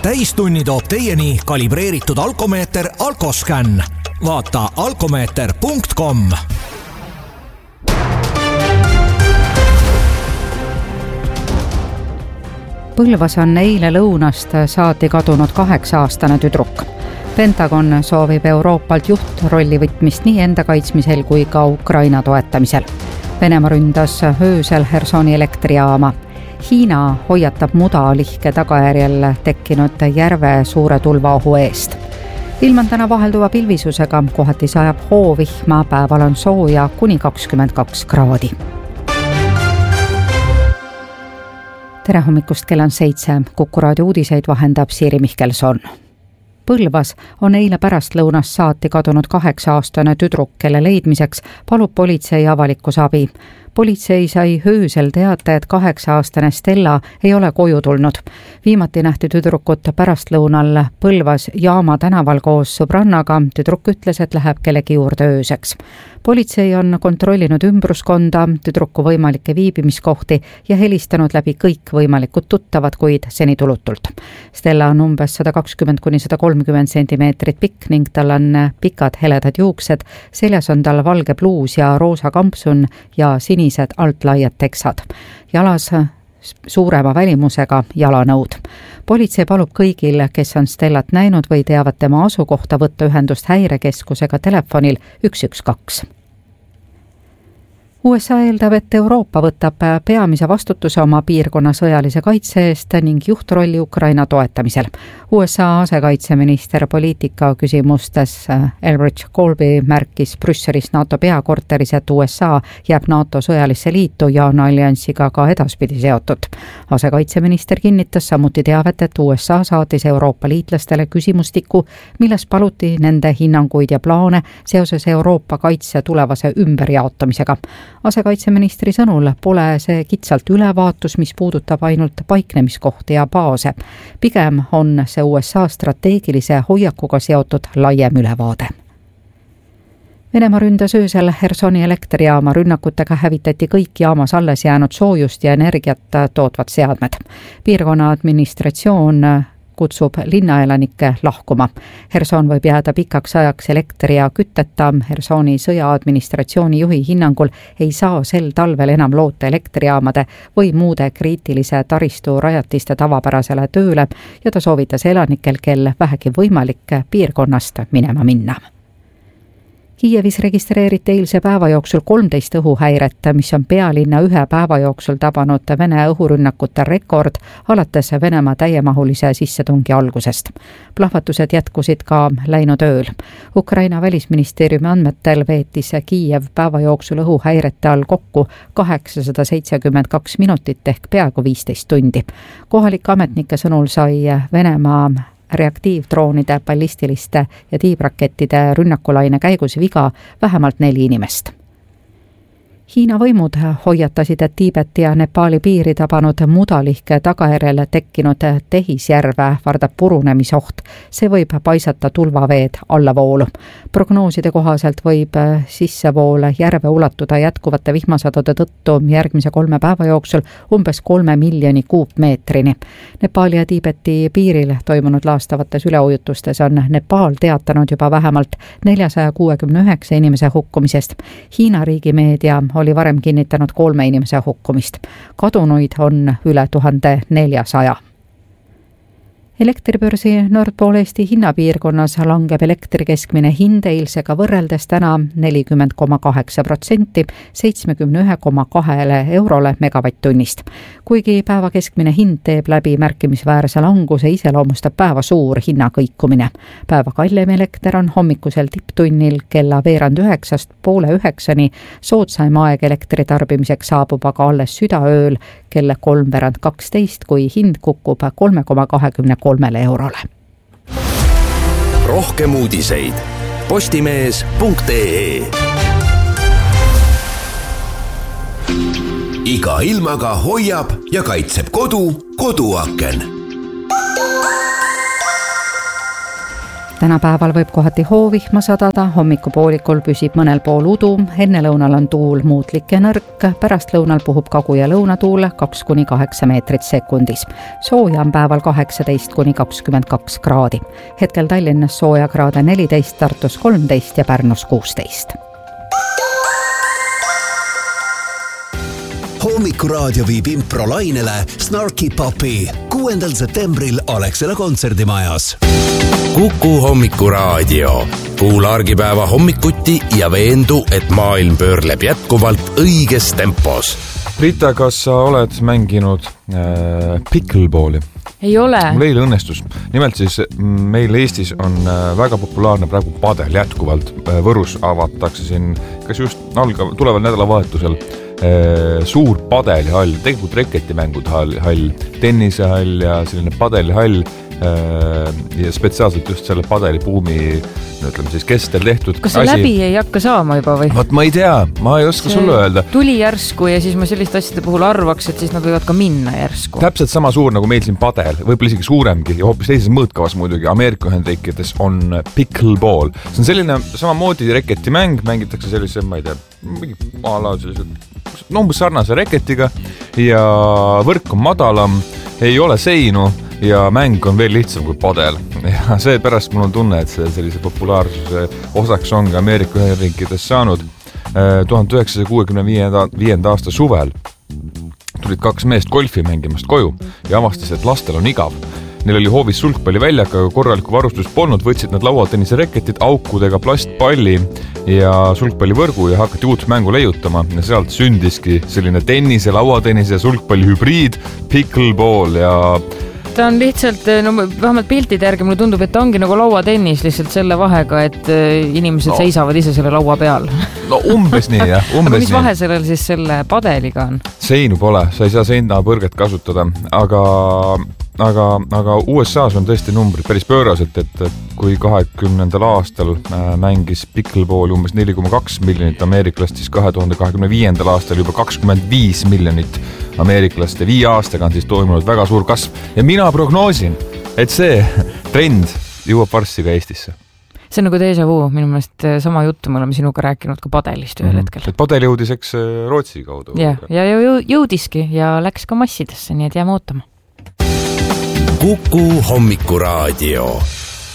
täistunni toob teieni kalibreeritud alkomeeter Alkoscan. Vaata alkomeeter.com. Põlvas on eile lõunast saati kadunud 8-aastane tüdruk. Pentagon soovib Euroopalt juhtrolli võtmist nii enda kaitsmisel kui ka Ukraina toetamisel. Venemaa ründas öösel Hersoni elektrijaama. Hiina hoiatab mudalihke tagajärjel tekkinud järve suure tulvaohu eest. Ilm on täna vahelduva pilvisusega, kohati sajab hoovihma, päeval on sooja kuni 22 kraadi. Tere hommikust, kell on 7. Kuku raadio uudiseid vahendab Siiri Mihkelson. Põlvas on eile pärastlõunast saati kadunud 8-aastane tüdruk, kelle leidmiseks palub politsei avalikus abi. Politsei sai öösel teada, et 8-aastane Stella ei ole koju tulnud. Viimati nähti tüdrukut pärastlõunal Põlvas Jaama tänaval koos sõbrannaga. Tüdruk ütles, et läheb kellegi juurde ööseks. Politsei on kontrollinud ümbruskonda, tüdruku võimalikke viibimiskohti ja helistanud läbi kõik võimalikud tuttavad, kuid seni tulutult. Stella on umbes 120–130 sentimeetrit pikk ning tal on pikad heledad juuksed, seljas on tal valge bluus ja roosa kampsun ja sinised altlaiad teksad. Jalas suurema välimusega jalanõud. Politsei palub kõigil, kes on Stellat näinud või teavad tema asukohta, võtta ühendust häirekeskusega telefonil 112. USA eeldab, et Euroopa võtab peamise vastutuse oma piirkonna sõjalise kaitse eest ning juhtrolli Ukraina toetamisel. USA asekaitseminister poliitika küsimustes Elbridge Colby märkis Brüsselis NATO peakorteris, et USA jääb NATO sõjalisse liitu ja on alliansiga ka edaspidi seotud. Asekaitseminister kinnitas samuti teavet, et USA saatis Euroopa liitlastele küsimustiku, milles paluti nende hinnanguid ja plaane seoses Euroopa kaitse tulevase ümberjaotamisega. Asekaitseministri sõnul pole see kitsalt ülevaatus, mis puudutab ainult paiknemiskohti ja baase. Pigem on see USA strateegilise hoiakuga seotud laiem ülevaade. Venemaa ründas öösel Hersoni elektrijaama. Rünnakutega hävitati kõik jaamas alles jäänud soojust ja energiat tootvad seadmed. Piirkonna administratsioon kutsub linnaelanikke lahkuma. Herson võib jääda pikaks ajaks elektri ja kütteta. Hersoni sõjaadministratsiooni juhi hinnangul ei saa sel talvel enam loota elektrijaamade või muude kriitilise taristu rajatiste tavapärasele tööle ja ta soovitas elanikel, kel vähegi võimalik, piirkonnast minema minna. Kiievis registreeriti eilse päeva jooksul 13 õhuhäiret, mis on pealinna ühe päeva jooksul tabanud Vene õhurünnakute rekord alates Venemaa täiemahulise sissetungi algusest. Plahvatused jätkusid ka läinud ööl. Ukraina välisministeeriumi andmetel veetis Kiiev päeva jooksul õhuhäirete all kokku 872 minutit ehk peaaegu 15 tundi. Kohalike ametnike sõnul sai Venemaa reaktiivdroonide, ballistiliste ja tiibrakettide rünnakulaine käigus viga vähemalt 4 inimest. Hiina võimud hoiatasid, et Tiibeti ja Nepaali piiri tabanud mudalihke tagajärjel tekkinud tehisjärve vardab purunemisoht. See võib paisata tulvaveed allavoolu. Prognooside kohaselt võib sissevool järve ulatuda jätkuvate vihmasadude tõttu järgmise 3 päeva jooksul umbes 3 miljoni kuupmeetrini. Nepaali ja Tiibeti piiril toimunud laastavates üleujutustes on Nepaal teatanud juba vähemalt 469 inimese hukkumisest. Hiina riigimeedia oli varem kinnitanud 3 inimese hukkumist. Kadunuid on üle 1400. Elektribörsi Nord Pool Eesti hinnapiirkonnas langeb elektri keskmine hind eilsega võrreldes täna 40,8%, 71,2 eurole megavatt-tunnist. Kuigi päeva keskmine hind teeb läbi märkimisväärse languse, iseloomustab päeva suur hinnakõikumine. Päeva kallim elekter on hommikusel tipptunnil kella 8:30 poole 9-ni. Soodsaim aeg elektri tarbimiseks saabub aga alles südaööl kella 3:12, kui hind kukub 3,23 eurole. Rohkem uudiseid postimees.ee. Iga ilmaga hoiab ja kaitseb koduaken. Tänapäeval võib kohati hoovihma sadada, hommikupoolikul püsib mõnel pool udu, enne lõunal on tuul muutlik ja nõrk, pärast lõunal puhub kagu- ja lõunatuul 2–8 meetrit sekundis. Sooja on päeval 18–22 kraadi. Hetkel Tallinnas sooja kraade 14, Tartus 13 ja Pärnus 16. Hommikuraadio viib improlainele Snarky Puppy 6. septembril Alexela kontserdimajas. Kuku Hommikuraadio. Kuula argipäeva hommikuti ja veendu, et maailm pöörleb jätkuvalt õiges tempos. Rita, kas sa oled mänginud pickleballi? Ei ole. Mul eile õnnestus. Nimelt siis meil Eestis on väga populaarne praegu padel jätkuvalt. Võrus avatakse siin, kas just tuleval nädalavahetusel suur padelihall, tegelikult reketimängude hall, tennisehall ja selline padelihall ja spetsiaalselt just selle padelibuumi, ütleme siis kestel tehtud. Kas see läbi ei hakka saama juba või? Vaat ma ei tea, ma ei oska sulle öelda. Tuli järsku ja siis ma selliste asjade puhul arvaks, et siis nad võivad ka minna järsku. Täpselt sama suur nagu meil siin padel, võib-olla isegi suuremgi ja hoopis teises mõõtkavas muidugi Ameerika Ühendriikides on pickleball. See on selline samamoodi reketimäng, mängitakse sellise, ma ei tea, umbes sarnase reketiga ja võrk on madalam, ei ole seinu ja mäng on veel lihtsam kui padel. Ja seepärast mul on tunne, et see sellise populaarsuse osaks ongi Ameerika Ühendriikides saanud. 1965. aasta suvel tulid 2 meest golfi mängimast koju ja avastas, et lastel on igav. Neil oli hoovis sulgpalliväljak, aga korralikku varustust polnud, võtsid nad lauatennise reketid, aukudega plastpalli ja sulgpallivõrgu ja hakati uut mängu leiutama. Ja sealt sündiski selline tennise, lauatennise ja sulgpalli hübriid, pickleball ja ta on lihtsalt, vähemalt piltide järgi mulle tundub, et ta ongi nagu lauatennis lihtsalt selle vahega, et inimesed seisavad ise selle laua peal. No umbes nii, jah. Aga mis vahe sellel siis selle padeliga on? Seinu pole, sa ei saa seinapõrget kasutada, aga USA-s on tõesti numbrid päris pööraselt, et kui 20. aastal mängis pickleball umbes 4,2 miljonit ameeriklast, siis 2025. aastal juba 25 miljonit ameeriklast ja 5 aastaga on siis toimunud väga suur kasv. Ja mina prognoosin, et see trend jõuab varsti ka Eestisse. See on nagu déjà vu, minu meelest sama juttu me oleme sinuga rääkinud ka padelist ühel hetkel. Et padel jõudis eks Rootsi kaudu. Ja jõudiski ja läks ka massidesse, nii et jääme ootama. Kuku Hommikuraadio.